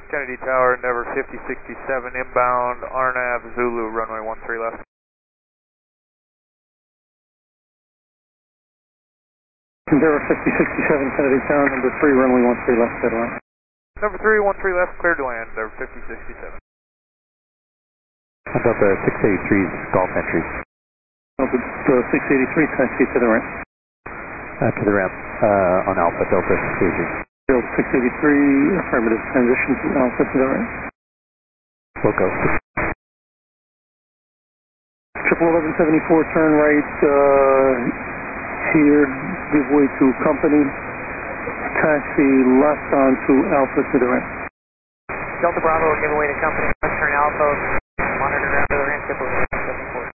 Kennedy Tower, Endeavor 5067 inbound, RNAV Zulu, runway 13 left. Endeavor 5067 Kennedy Tower, number 3, runway 13 left, dead line. Number 3, 13 left, cleared to land, Endeavor 5067. Delta 683's golf entry. Delta 683, taxi to the ramp. To the ramp on Alpha, Delta 683. Delta 683, affirmative, transition to Alpha to the ramp. Loco. 1174, turn right here, give way to company, taxi left onto Alpha to the ramp. Delta Bravo, give way to company, turn Alpha, monitor ground to the ramp,